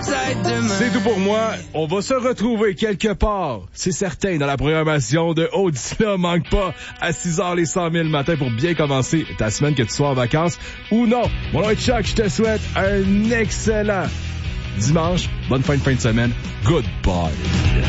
C'est tout pour moi. On va se retrouver quelque part, c'est certain, dans la programmation de Audisla. Manque pas à 6h les 100 000 le matin pour bien commencer ta semaine, que tu sois en vacances ou non. Mon nom est Chuck, je te souhaite un excellent dimanche. Bonne fin de semaine. Goodbye.